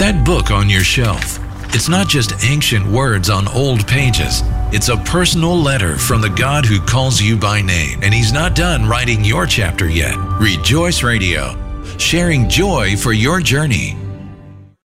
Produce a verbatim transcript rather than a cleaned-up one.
that book on your shelf. It's not just ancient words on old pages. It's a personal letter from the God who calls you by name, and He's not done writing your chapter yet. Rejoice Radio, sharing joy for your journey.